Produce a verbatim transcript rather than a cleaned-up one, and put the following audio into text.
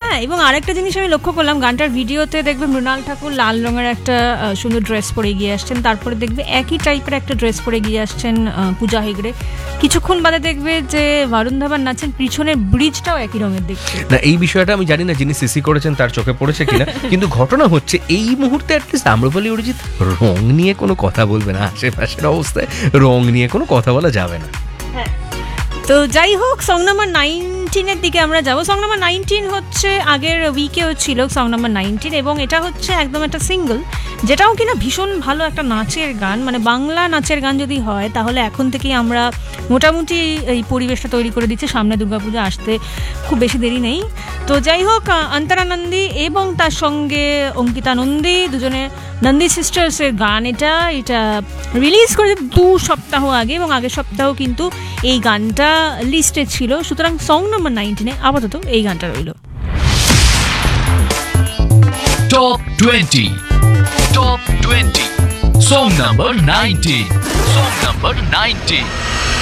হ্যাঁ, এবং আরেকটা জিনিস আমি লক্ষ্য করলাম, গানটার ভিডিওতে দেখবে মৃণাল ঠাকুর লাল রঙের একটা সুন্দর ড্রেস পরে এগিয়ে আসছেন, তারপরে দেখবে একই টাইপের একটা ড্রেস পরে এগিয়ে আসছেন পূজা হেগড়ে। কিছুক্ষণ বাদে দেখবে যে বরুণ ধাবান নাচছেন, পিছনের ব্রিজটাও একই রঙের দেখতে। না, এই বিষয়টা আমি জানি না যিনি সিসি করেছেন তার চোখে পড়েছে কিনা, কিন্তু ঘটনা হচ্ছে এই মুহূর্তে অ্যাটলিস্ট আম্রপালি অরিজিৎ রং নিয়ে কোনো কথা বলবে না, আশেপাশের অবস্থায় রং নিয়ে কোনো কথা বলা যাবে না। হ্যাঁ, তো যাই হোক, সং নাম্বার নাইনটিনের দিকে আমরা যাবো। সং নাম্বার নাইনটিন হচ্ছে আগের উইকেও ছিল সং নাম্বার নাইনটিন, এবং এটা হচ্ছে একদম একটা সিঙ্গল, যেটাও কিনা ভীষণ ভালো একটা নাচের গান। মানে বাংলা নাচের গান যদি হয় তাহলে এখন থেকেই আমরা মোটামুটি এই পরিবেশটা তৈরি করে দিচ্ছি, সামনে দুর্গাপূজা আসতে খুব বেশি দেরি নেই। তো যাই হোক, অন্তরা নন্দী এবং তার সঙ্গে অঙ্কিতা নন্দী, দুজনে নন্দী সিস্টার্সের গান। এটা এটা রিলিজ করে দু সপ্তাহ আগে, এবং আগের সপ্তাহ কিন্তু এই গানটা লিস্টে ছিল। সুতরাং সং নাম্বার নাইনটিনে আপাতত এই গানটা রইল। Top twenty, top twenty, song number nineteen, song number nineteen.